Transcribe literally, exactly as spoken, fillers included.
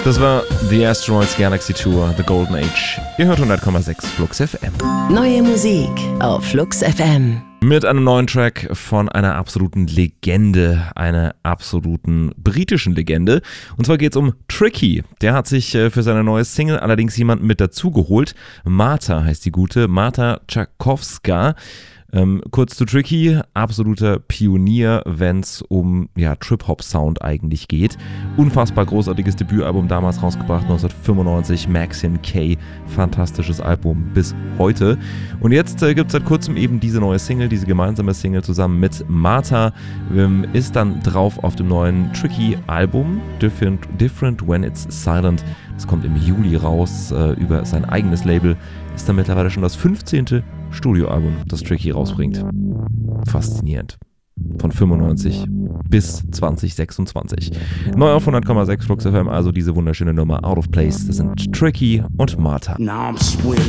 Das war The Asteroids Galaxy Tour, The Golden Age. Ihr hört hundert Komma sechs Flux F M. Neue Musik auf Flux F M. Mit einem neuen Track von einer absoluten Legende, einer absoluten britischen Legende. Und zwar geht es um Tricky. Der hat sich für seine neue Single allerdings jemanden mit dazugeholt. Marta heißt die gute, Marta Czakowska. Ähm, kurz zu Tricky, absoluter Pionier, wenn es um ja, Trip-Hop-Sound eigentlich geht. Unfassbar großartiges Debütalbum damals rausgebracht, neunzehnhundertfünfundneunzig, Maxine K. Fantastisches Album bis heute. Und jetzt äh, gibt es seit kurzem eben diese neue Single, diese gemeinsame Single zusammen mit Marta. Ähm, ist dann drauf auf dem neuen Tricky-Album, Different, Different When It's Silent. Das kommt im Juli raus äh, über sein eigenes Label. Ist dann mittlerweile schon das fünfzehnte Studioalbum, das Tricky rausbringt. Faszinierend. Von fünfundneunzig bis zwanzig sechsundzwanzig. Neu auf hundert Komma sechs Flux F M, also diese wunderschöne Nummer Out of Place. Das sind Tricky und Marta. Now I'm swinging